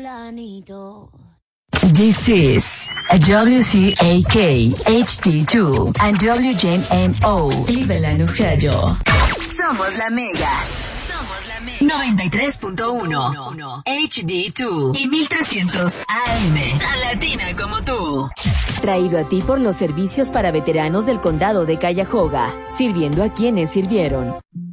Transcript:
This is a WCAK HD2 and WJMO Cleveland, Ohio. Somos la Mega. 93.1 HD2 y 1300 AM. Tan latina como tú. Traído a ti por los servicios para veteranos del condado de Cuyahoga, sirviendo a quienes sirvieron.